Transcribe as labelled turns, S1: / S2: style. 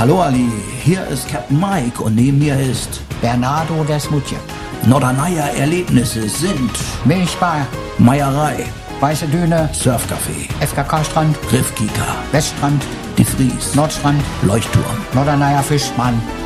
S1: Hallo Ali, hier ist Captain Mike und neben mir ist
S2: Bernardo Desmutier.
S1: Norderneier Erlebnisse sind
S2: Milchbar,
S1: Meierei,
S2: Weiße Düne,
S1: Surfcafé,
S2: FKK-Strand,
S1: Griffkika,
S2: Weststrand,
S1: Die Fries,
S2: Nordstrand,
S1: Leuchtturm,
S2: Norderneier Fischmann,